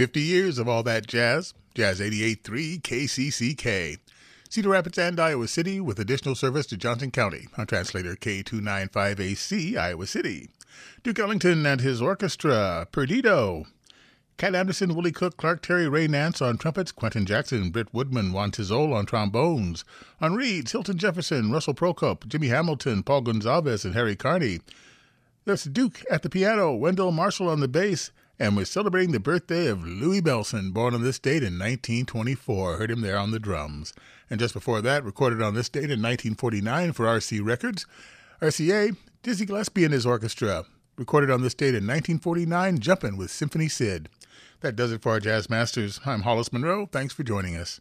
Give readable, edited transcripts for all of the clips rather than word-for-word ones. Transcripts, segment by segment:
50 years of all that jazz. Jazz 88.3 KCCK. Cedar Rapids and Iowa City with additional service to Johnson County on translator K295AC, Iowa City. Duke Ellington and his orchestra, Perdido. Cat Anderson, Willie Cook, Clark Terry, Ray Nance on trumpets, Quentin Jackson, Britt Woodman, Juan Tizol on trombones. On reeds, Hilton Jefferson, Russell Prokop, Jimmy Hamilton, Paul Gonzalez, and Harry Carney. That's Duke at the piano, Wendell Marshall on the bass, and we're celebrating the birthday of Louis Bellson, born on this date in 1924. Heard him there on the drums. And just before that, recorded on this date in 1949 for RC Records, RCA, Dizzy Gillespie and his orchestra. Recorded on this date in 1949, Jumpin' with Symphony Sid. That does it for our Jazz Masters. I'm Hollis Monroe. Thanks for joining us.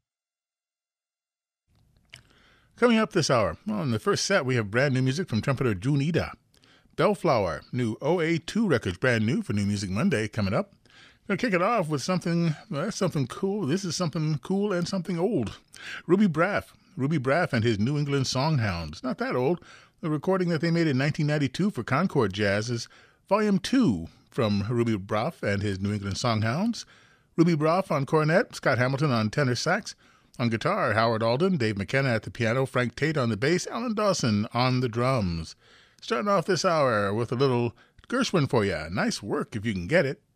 Coming up this hour, in the first set, we have brand new music from trumpeter June Ida. Bellflower, new OA2 records, brand new for New Music Monday, coming up. Going to kick it off with something cool. This is something cool and something old. Ruby Braff and his New England Songhounds. Not that old. The recording that they made in 1992 for Concord Jazz is Volume 2 from Ruby Braff and his New England Songhounds. Ruby Braff on cornet, Scott Hamilton on tenor sax. On guitar, Howard Alden, Dave McKenna at the piano, Frank Tate on the bass, Alan Dawson on the drums. Starting off this hour with a little Gershwin for you. Nice work if you can get it.